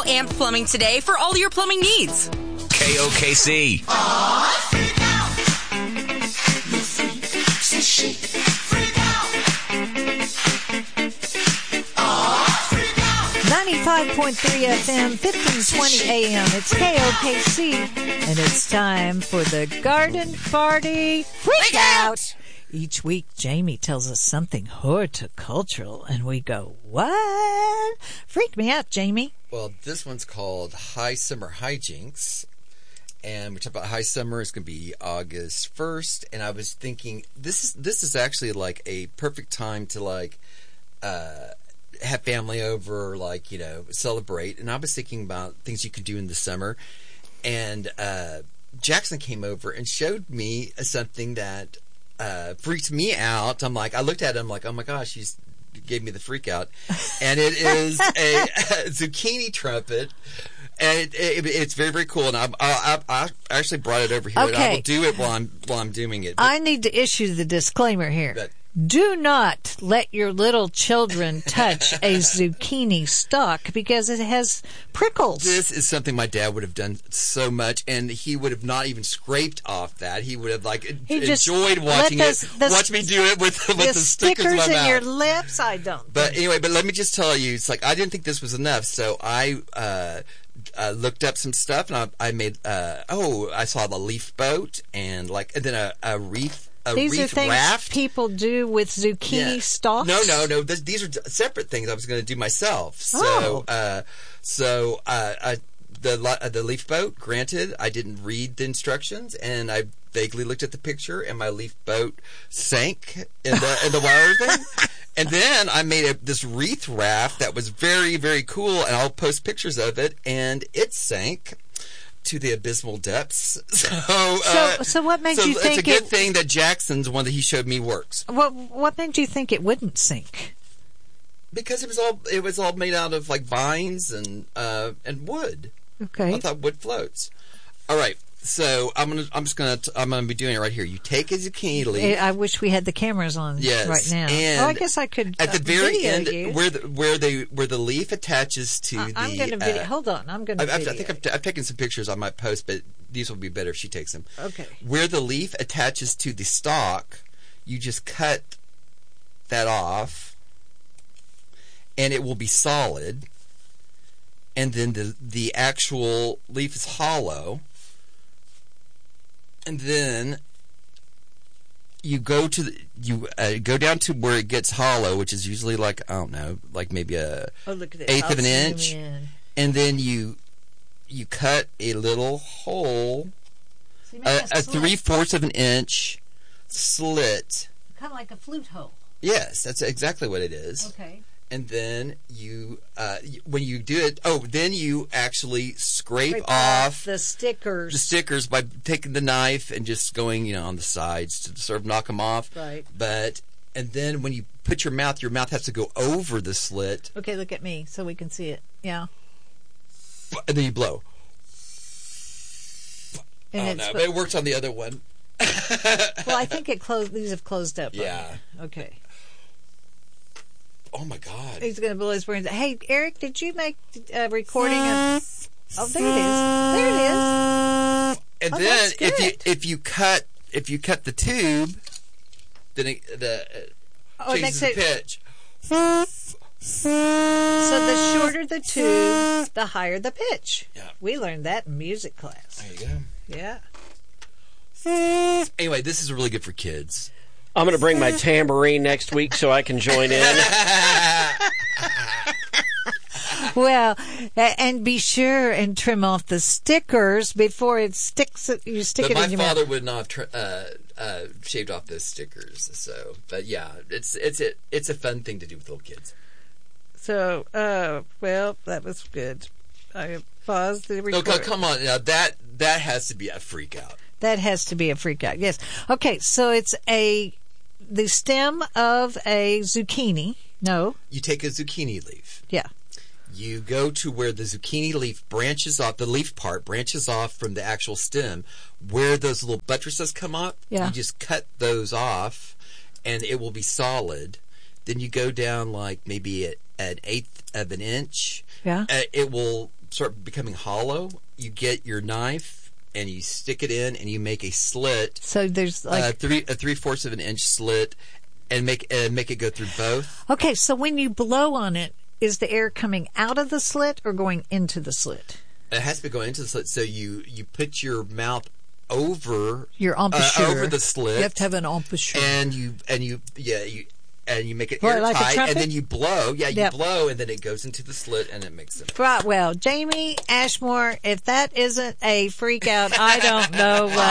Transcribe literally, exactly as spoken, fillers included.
Amp Plumbing today for all your plumbing needs. K O K C. Aw, freak out. You freak, say she, freak out. Aw, freak out. ninety-five point three F M, fifteen twenty A M. It's K O K C, and it's time for the Garden Party Freak, freak out. out. Each week, Jamie tells us something horticultural, and we go, what? Freak me out, Jamie. Well, this one's called High Summer Hijinks, and we talk about high summer. It's going to be August first, and I was thinking this is this is actually like a perfect time to like uh, have family over, like, you know, celebrate. And I was thinking about things you could do in the summer, and uh, Jackson came over and showed me something that uh, freaked me out. I'm like, I looked at him like, oh my gosh, he's gave me the freak out, and it is a, a zucchini trumpet, and it, it, it's very, very cool. And I, I, I actually brought it over here, okay. And I will do it while I'm while I'm doing it. But, I need to issue the disclaimer here. But, do not let your little children touch a zucchini stalk because it has prickles. This is something my dad would have done so much, and he would have not even scraped off that. He would have like he enjoyed watching the, it. The, Watch me do it with, with the, the stickers, stickers in, in my your mouth. lips. I don't. But think. anyway, but let me just tell you, it's like I didn't think this was enough, so I uh, uh, looked up some stuff, and I, I made. Uh, oh, I saw the leaf boat, and like, and then a, a wreath. A these are things raft. people do with zucchini yeah. stalks? No, no, no. This, these are separate things I was going to do myself. So, oh. uh, so uh, I, the uh, the leaf boat. Granted, I didn't read the instructions, and I vaguely looked at the picture, and my leaf boat sank in the in the water thing. And then I made a, this wreath raft that was very, very cool, and I'll post pictures of it. And it sank to the abysmal depths. So, uh, so, so what made so you it's think a good it, thing that Jackson's one that he showed me works. What What made you think it wouldn't sink? Because it was all it was all made out of like vines and uh, and wood. Okay, I thought wood floats. All right, so I'm gonna I'm just gonna I'm gonna be doing it right here. You take a zucchini leaf. I wish we had the cameras on yes, right now. And oh, I guess I could at the uh, very end you. where the where the where the leaf attaches to I, the. I'm going to video. Uh, Hold on, I'm going to. I, video. I think I've, t- I've taken some pictures on my post, but these will be better if she takes them. Okay. Where the leaf attaches to the stalk, you just cut that off, and it will be solid. And then the the actual leaf is hollow. And then you go to the, you uh, go down to where it gets hollow, which is usually like I don't know, like maybe a oh, look at eighth I'll of an inch, in. and then you you cut a little hole, So a, a three fourths of an inch slit. Kind of like a flute hole. Yes, that's exactly what it is. Okay. And then you, uh, when you do it, oh, then you actually scrape, Scrape off, off the stickers. the stickers by taking the knife and just going, you know, on the sides to sort of knock them off. Right. But, and then when you put your mouth, your mouth has to go over the slit. Okay, look at me so we can see it. Yeah. And then you blow. And oh, it's no, but it works on the other one. Well, I think it closed. These have closed up. Yeah. Okay. Oh my God. He's going to blow his brains out. Hey, Eric, did you make a recording of? Oh, there it is. There it is. And oh, then if you good. if you cut if you cut the tube, then it, the uh, oh, it changes makes the it, pitch. So the shorter the tube, the higher the pitch. Yeah. We learned that in music class. There you go. Yeah. Anyway, this is really good for kids. I'm going to bring my tambourine next week so I can join in. Well, and be sure and trim off the stickers before it sticks. You stick But it my in your father mouth. would not have tr- uh, uh, shaved off those stickers. So, but yeah, it's it's it, it's a fun thing to do with little kids. So, uh, well, that was good. I paused the No, recording. come on, now that that has to be a freak out. That has to be a freak out. Yes. Okay, so it's a the stem of a zucchini. No. You take a zucchini leaf. Yeah. You go to where the zucchini leaf branches off, the leaf part branches off from the actual stem, where those little buttresses come up. Yeah. You just cut those off, and it will be solid. Then you go down like maybe a, an eighth of an inch. Yeah. Uh, it will start becoming hollow, you get your knife and you stick it in and you make a slit. So there's like uh, three a three fourths of an inch slit, and make uh, make it go through both. Okay, so when you blow on it, is the air coming out of the slit or going into the slit? It has to be going into the slit. So you you put your mouth over Your uh, embouchure. over the slit. You have to have an embouchure. and you and you yeah you. And you make it What, like a airtight, trumpet? and then you blow. Yeah, you Yep. blow, and then it goes into the slit, and it makes it. Right, well, Jamie Ashmore, if that isn't a freak out, I don't know what.